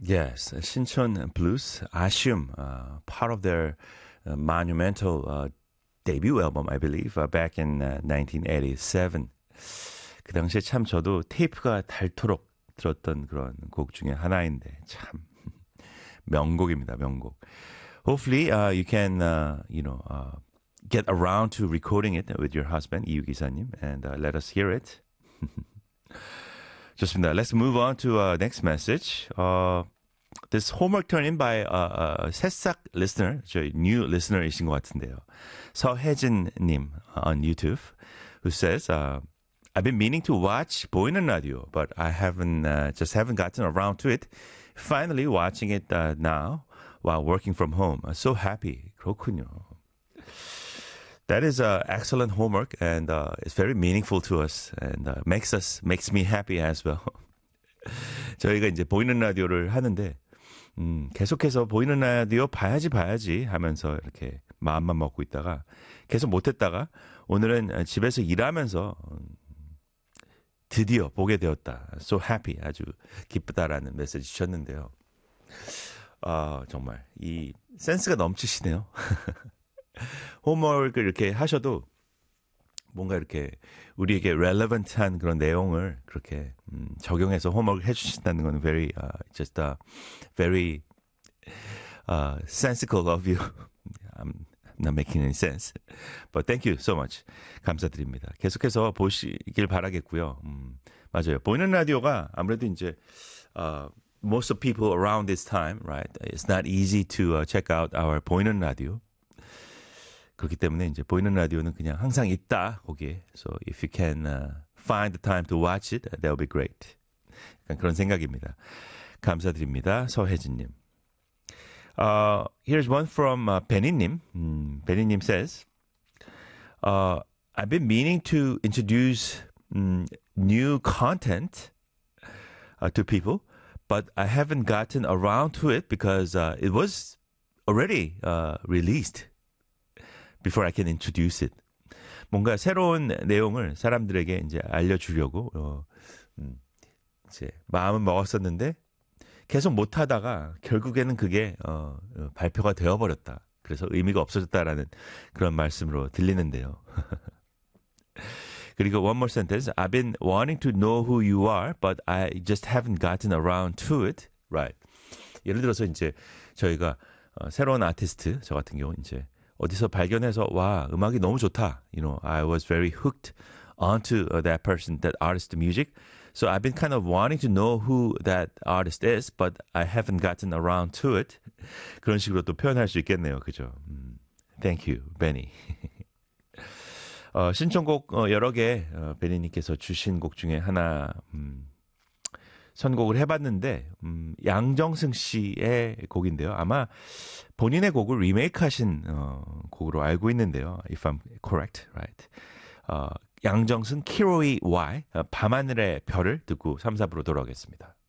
Yes, 신촌 Blues, 아쉬움, part of their monumental debut album, I believe, back in 1987. 그 당시에 참 저도 테이프가 닳도록 들었던 그런 곡 중에 하나인데 참 명곡입니다, 명곡. Hopefully, you can, get around to recording it with your husband, 이유기사님, and let us hear it. 좋습니다. Let's move on to next message. This homework turned in by 새싹 listener, 저희 new listener이신 것 같은데요. 서혜진님 on YouTube, who says, I've been meaning to watch 보이는 라디오, but I just haven't gotten around to it. Finally watching it now while working from home. I'm so happy. 그렇군요. That is excellent homework, and it's very meaningful to us, and makes me happy as well. 저희가 이제 보이는 라디오를 하는데 계속해서 보이는 라디오 봐야지 하면서 이렇게 마음만 먹고 있다가 계속 못했다가 오늘은 집에서 일하면서 드디어 보게 되었다. So happy, 아주 기쁘다라는 메시지 주셨는데요. 정말 이 센스가 넘치시네요. 홈워크를 이렇게 하셔도 뭔가 이렇게 우리에게 relevant한 그런 내용을 그렇게 적용해서 홈워크를 해주신다는 건 very sensical of you. I'm not making any sense. But thank you so much. 감사드립니다. 계속해서 보시길 바라겠고요. 맞아요. 보이는 라디오가 아무래도 이제 most of people around this time, right? It's not easy to check out our 보이는 라디오. 그렇기 때문에 이제 보이는 라디오는 그냥 항상 있다 거기에. So if you can find the time to watch it, that would be great. 약간 그런 생각입니다. 감사드립니다. 서혜진님. Here's one from 베니님. 베니님 says, I've been meaning to introduce new content to people, but I haven't gotten around to it because it was already released. Before I can introduce it. 뭔가 새로운 내용을 사람들에게 이제 알려주려고 이제 마음은 먹었었는데 계속 못하다가 결국에는 그게 발표가 되어버렸다. 그래서 의미가 없어졌다라는 그런 말씀으로 들리는데요. 그리고 one more sentence. I've been wanting to know who you are, but I just haven't gotten around to it. Right. 예를 들어서 이제 저희가 새로운 아티스트, 저 같은 경우 이제 어디서 발견해서 와 음악이 너무 좋다. I was very hooked onto that person, that artist's music. So I've been kind of wanting to know who that artist is, but I haven't gotten around to it. 그런 식으로 또 표현할 수 있겠네요, 그죠? Thank you, Benny. 신청곡 여러 개 베니님께서 주신 곡 중에 하나 선곡을 해봤는데 양정승 씨의 곡인데요. 아마 본인의 곡을 리메이크하신 곡으로 알고 있는데요. If I'm correct, right? 양정승 키로이 Y 밤하늘의 별을 듣고 3, 4부로 돌아오겠습니다.